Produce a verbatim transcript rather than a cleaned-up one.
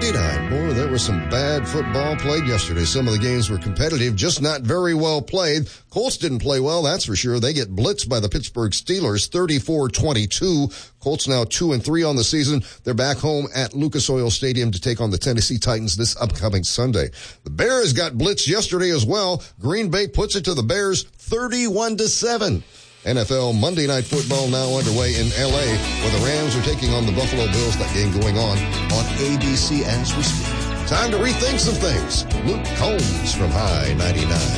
ninety-nine. Boy, there was some bad football played yesterday. Some of the games were competitive, just not very well played. Colts didn't play well, that's for sure. They get blitzed by the Pittsburgh Steelers, thirty-four twenty-two. Colts now two and three on the season. They're back home at Lucas Oil Stadium to take on the Tennessee Titans this upcoming Sunday. The Bears got blitzed yesterday as well. Green Bay puts it to the Bears, thirty-one to seven. N F L Monday Night Football now underway in L A, where the Rams are taking on the Buffalo Bills. That game going on on A B C as we speak. Time to rethink some things. Luke Combs from High ninety-nine.